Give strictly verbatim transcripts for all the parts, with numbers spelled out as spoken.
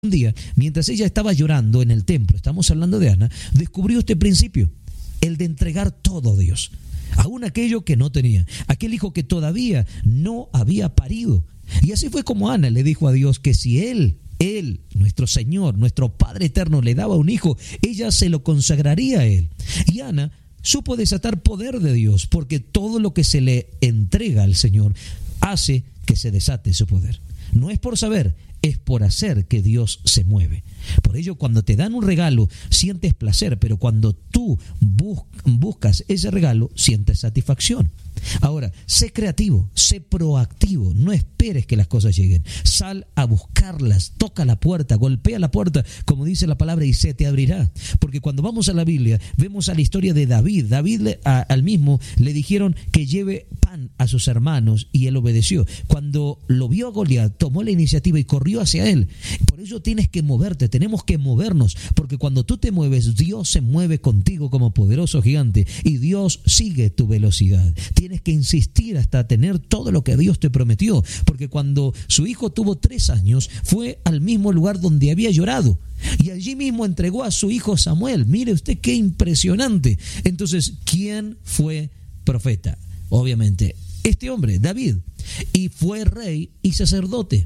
Un día, mientras ella estaba llorando en el templo, estamos hablando de Ana, descubrió este principio, el de entregar todo a Dios, aún aquello que no tenía, aquel hijo que todavía no había parido. Y así fue como Ana le dijo a Dios que si Él, Él, nuestro Señor, nuestro Padre eterno, le daba un hijo, ella se lo consagraría a Él. Y Ana supo desatar poder de Dios, porque todo lo que se le entrega al Señor hace que se desate su poder. No es por saber, es por hacer que Dios se mueve. Por ello, cuando te dan un regalo, sientes placer, pero cuando tú bus- buscas ese regalo, sientes satisfacción. Ahora, sé creativo, sé proactivo, no esperes que las cosas lleguen. Sal a buscarlas, toca la puerta, golpea la puerta, como dice la palabra, y se te abrirá. Porque cuando vamos a la Biblia, vemos a la historia de David. David le, a, al mismo le dijeron que lleve pan a sus hermanos y él obedeció. Cuando lo vio a Goliat, tomó la iniciativa y corrió hacia él. Por ello tienes que moverte, tenemos que movernos, porque cuando tú te mueves, Dios se mueve contigo como poderoso gigante y Dios sigue tu velocidad. Tienes que insistir hasta tener todo lo que Dios te prometió, porque cuando su hijo tuvo tres años, fue al mismo lugar donde había llorado. Y allí mismo entregó a su hijo Samuel. Mire usted qué impresionante. Entonces, ¿quién fue profeta? Obviamente, este hombre, David. Y fue rey y sacerdote.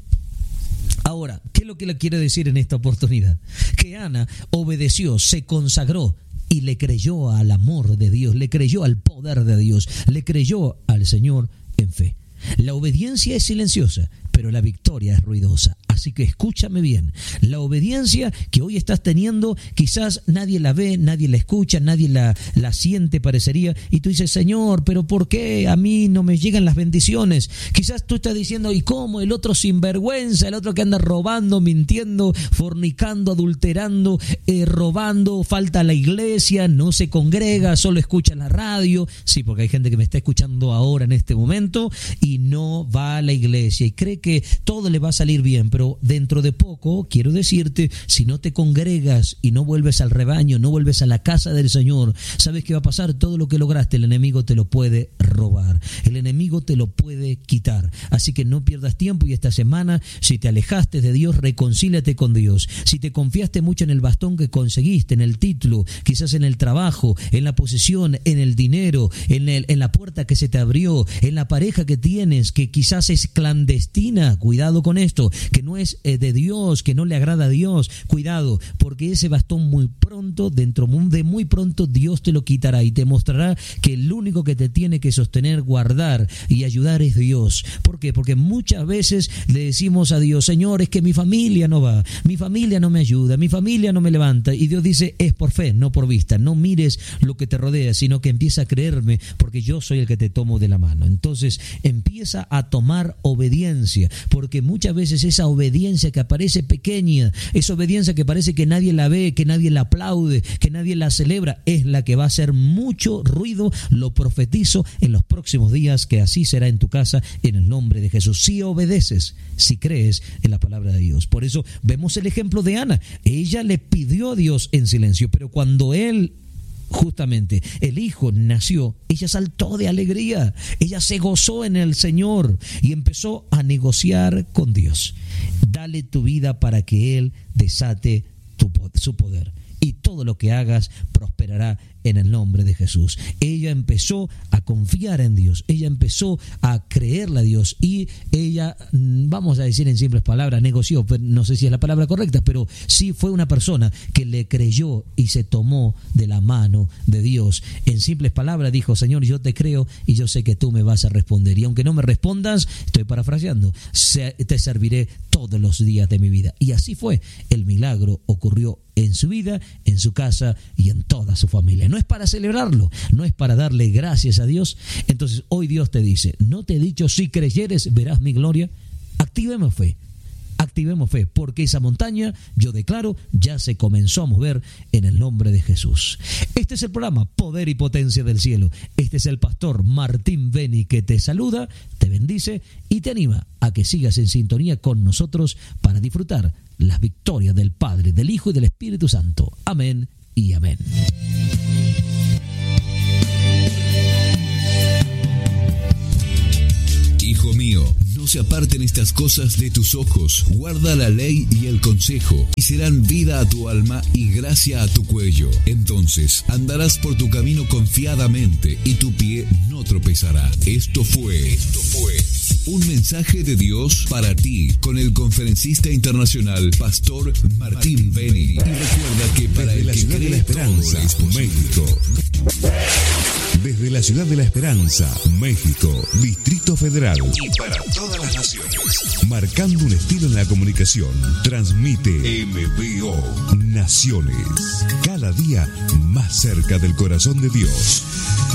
Ahora, ¿qué es lo que le quiere decir en esta oportunidad? Que Ana obedeció, se consagró y le creyó al amor de Dios, le creyó al poder de Dios, le creyó al Señor en fe. La obediencia es silenciosa, pero la victoria es ruidosa. Así que escúchame bien. La obediencia que hoy estás teniendo, quizás nadie la ve, nadie la escucha, nadie la, la siente, parecería. Y tú dices, Señor, ¿pero por qué a mí no me llegan las bendiciones? Quizás tú estás diciendo, ¿y cómo? El otro sinvergüenza, el otro que anda robando, mintiendo, fornicando, adulterando, eh, robando, falta a la iglesia, no se congrega, solo escucha la radio. Sí, porque hay gente que me está escuchando ahora en este momento y no va a la iglesia y cree que todo le va a salir bien, pero dentro de poco, quiero decirte, si no te congregas y no vuelves al rebaño, no vuelves a la casa del Señor, ¿sabes qué va a pasar? Todo lo que lograste, el enemigo te lo puede robar, el enemigo te lo puede quitar. Así que no pierdas tiempo y esta semana, si te alejaste de Dios, reconcíliate con Dios. Si te confiaste mucho en el bastón que conseguiste, en el título, quizás en el trabajo, en la posición, en el dinero, en, el, en la puerta que se te abrió, en la pareja que tienes, que quizás es clandestina, cuidado con esto, que no es de Dios, que no le agrada a Dios, cuidado, porque ese bastón muy pronto, dentro de muy pronto, Dios te lo quitará y te mostrará que el único que te tiene que sostener, guardar y ayudar es Dios. ¿Por qué? Porque muchas veces le decimos a Dios, Señor, es que mi familia no va, mi familia no me ayuda, mi familia no me levanta, y Dios dice, es por fe, no por vista. No mires lo que te rodea, sino que empieza a creerme, porque yo soy el que te tomo de la mano. Entonces empieza a tomar obediencia, porque muchas veces esa obediencia que aparece pequeña, esa obediencia que parece que nadie la ve, que nadie la aplaude, que nadie la celebra, es la que va a hacer mucho ruido. Lo profetizo en los próximos días que así será en tu casa, en el nombre de Jesús. Si obedeces, si crees en la palabra de Dios. Por eso vemos el ejemplo de Ana. Ella le pidió a Dios en silencio, pero cuando él justamente el hijo nació, ella saltó de alegría, ella se gozó en el Señor y empezó a negociar con Dios. Dale tu vida para que Él desate tu, su poder, y todo lo que hagas prosperará en el nombre de Jesús. Ella empezó a confiar en Dios, ella empezó a creerle a Dios y ella, vamos a decir en simples palabras, negoció, no sé si es la palabra correcta, pero sí fue una persona que le creyó y se tomó de la mano de Dios. En simples palabras dijo, Señor, yo te creo y yo sé que tú me vas a responder, y aunque no me respondas, estoy parafraseando, te serviré todos los días de mi vida. Y así fue, el milagro ocurrió en su vida, en su casa y en toda su familia. No es para celebrarlo, no es para darle gracias a Dios. Entonces hoy Dios te dice, ¿no te he dicho si creyeres verás mi gloria? Activemos fe, activemos fe, porque esa montaña, yo declaro, ya se comenzó a mover en el nombre de Jesús. Este es el programa Poder y Potencia del Cielo. Este es el pastor Martín Beni que te saluda, te bendice y te anima a que sigas en sintonía con nosotros para disfrutar las victorias del Padre, del Hijo y del Espíritu Santo. Amén y amén. Hijo mío, no No se aparten estas cosas de tus ojos. Guarda la ley y el consejo, y serán vida a tu alma y gracia a tu cuello. Entonces andarás por tu camino confiadamente, y tu pie no tropezará. Esto fue, esto fue un mensaje de Dios para ti, con el conferencista internacional Pastor Martín Beni. Y recuerda que para Desde el la que ciudad de la cree, Esperanza, todo es posible. México. Desde la ciudad de la Esperanza, México, Distrito Federal. Y para todas las naciones. Marcando un estilo en la comunicación. Transmite M B O Naciones. Cada día más cerca del corazón de Dios.